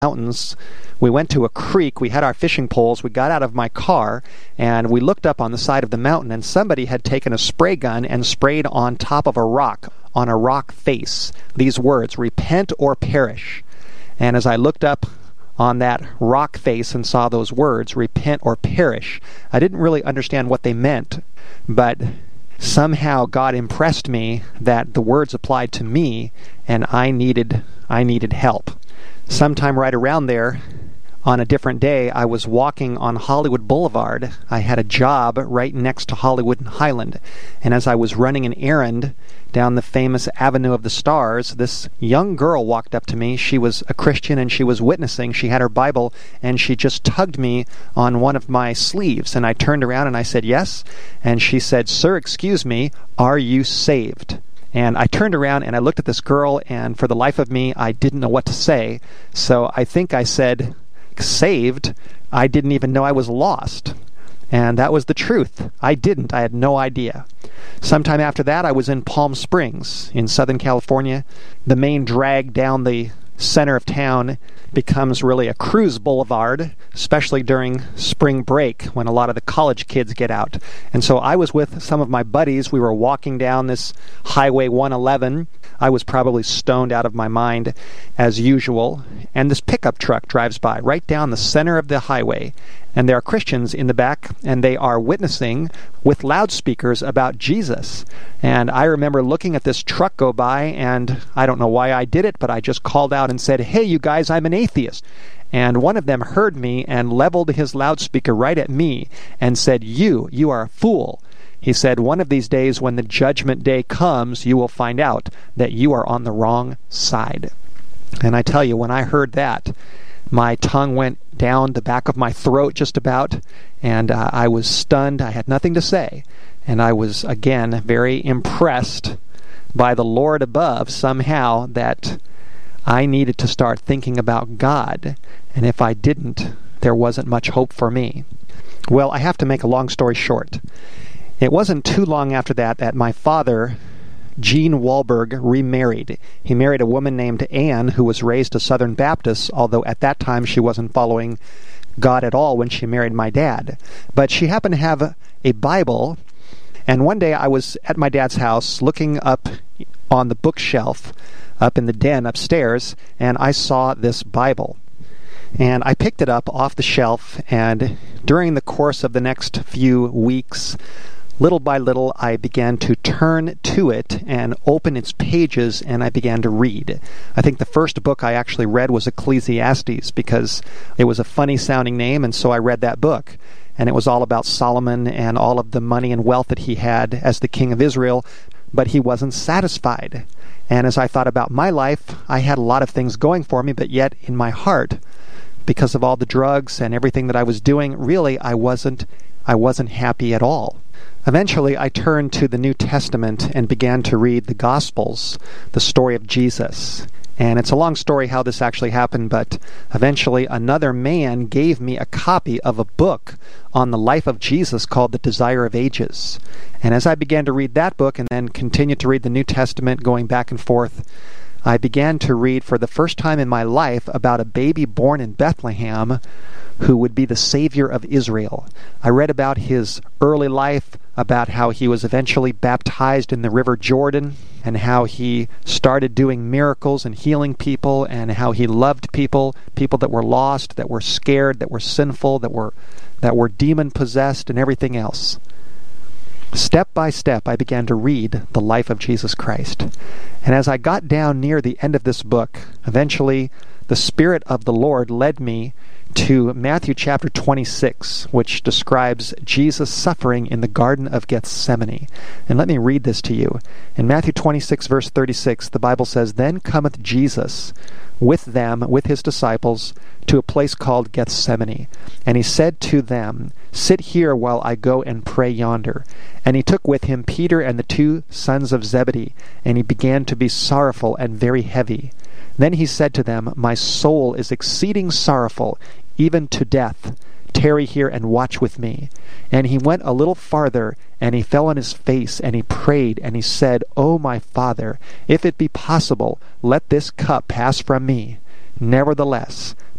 mountains. We went to a creek. We had our fishing poles. We got out of my car, and we looked up on the side of the mountain, and somebody had taken a spray gun and sprayed on top of a rock, on a rock face, these words, "Repent or perish." And as I looked up on that rock face and saw those words, "Repent or perish," I didn't really understand what they meant, but somehow God impressed me that the words applied to me, and I needed help. Sometime right around there, on a different day, I was walking on Hollywood Boulevard. I had a job right next to Hollywood and Highland, and as I was running an errand down the famous Avenue of the Stars, this young girl walked up to me. She was a Christian, and she was witnessing. She had her Bible, and she just tugged me on one of my sleeves, and I turned around and I said, "Yes," and she said, "Sir, excuse me, are you saved?" And I turned around and I looked at this girl, and for the life of me, I didn't know what to say. So I think I said, "Saved? I didn't even know I was lost." And that was the truth. I didn't. I had no idea. Sometime after that, I was in Palm Springs in Southern California. The main drag down the center of town becomes really a cruise boulevard, especially during spring break when a lot of the college kids get out. And so I was with some of my buddies. We were walking down this Highway 111. I was probably stoned out of my mind as usual. And this pickup truck drives by right down the center of the highway. And there are Christians in the back, and they are witnessing with loudspeakers about Jesus. And I remember looking at this truck go by, and I don't know why I did it, but I just called out and said, "Hey, you guys, I'm an atheist." And one of them heard me and leveled his loudspeaker right at me and said, You are a fool." He said, "One of these days when the judgment day comes, you will find out that you are on the wrong side." And I tell you, when I heard that, my tongue went down the back of my throat just about, and I was stunned. I had nothing to say. And I was, again, very impressed by the Lord above somehow that I needed to start thinking about God. And if I didn't, there wasn't much hope for me. Well, I have to make a long story short. It wasn't too long after that my father, Gene Wahlberg, remarried. He married a woman named Anne who was raised a Southern Baptist, although at that time she wasn't following God at all when she married my dad. But she happened to have a Bible, and one day I was at my dad's house looking up on the bookshelf up in the den upstairs, and I saw this Bible. And I picked it up off the shelf, and during the course of the next few weeks, little by little, I began to turn to it and open its pages, and I began to read. I think the first book I actually read was Ecclesiastes because it was a funny-sounding name, and so I read that book. And it was all about Solomon and all of the money and wealth that he had as the king of Israel, but he wasn't satisfied. And as I thought about my life, I had a lot of things going for me, but yet in my heart, because of all the drugs and everything that I was doing, really I wasn't happy at all. Eventually, I turned to the New Testament and began to read the Gospels, the story of Jesus. And it's a long story how this actually happened, but eventually another man gave me a copy of a book on the life of Jesus called The Desire of Ages. And as I began to read that book and then continued to read the New Testament going back and forth, I began to read for the first time in my life about a baby born in Bethlehem who would be the Savior of Israel. I read about his early life, about how he was eventually baptized in the River Jordan, and how he started doing miracles and healing people, and how he loved people that were lost, that were scared, that were sinful, that were demon-possessed, and everything else. Step by step, I began to read the life of Jesus Christ. And as I got down near the end of this book, eventually the Spirit of the Lord led me to Matthew chapter 26, which describes Jesus suffering in the Garden of Gethsemane. And let me read this to you. In Matthew 26, verse 36, the Bible says, "Then cometh Jesus with them, with his disciples, to a place called Gethsemane. And he said to them, Sit here while I go and pray yonder. And he took with him Peter and the 2 sons of Zebedee, and he began to be sorrowful and very heavy. Then he said to them, My soul is exceeding sorrowful, even to death. Tarry here and watch with me. And he went a little farther, and he fell on his face, and he prayed, and he said, O my Father, if it be possible, let this cup pass from me. Nevertheless,